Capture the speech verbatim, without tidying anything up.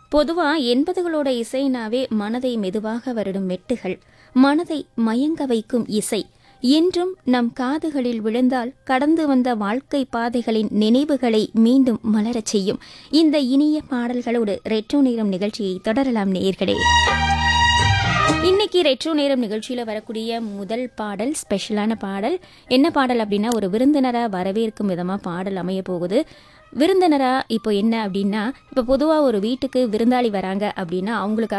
பொதுவா எண்பதுகளோட இசைனாவே மனதை மெதுவாக வருடும் மெட்டுகள், மனதை மயங்க வைக்கும் இசை என்றும் நம் காதுகளில் விழுந்தால் கடந்து வந்த வாழ்க்கை பாதைகளின் நினைவுகளை மீண்டும் மலரச் செய்யும். இந்த இனிய பாடல்களோடு ரெட்ரோ நேரம் நிகழ்ச்சியை தொடரலாம் நேயர்களே. இன்னைக்கு ரெட்ரோ நேரம் நிகழ்ச்சியில வரக்கூடிய முதல் பாடல் ஸ்பெஷலான பாடல். என்ன பாடல் அப்படின்னா, ஒரு விருந்தினரா வரவேற்கும் விதமா பாடல் அமைய போகுது. விருந்தினரா இப்போ என்ன அப்படின்னா, இப்போ பொதுவாக ஒரு வீட்டுக்கு விருந்தாளி வராங்க அப்படின்னா அவங்களுக்கு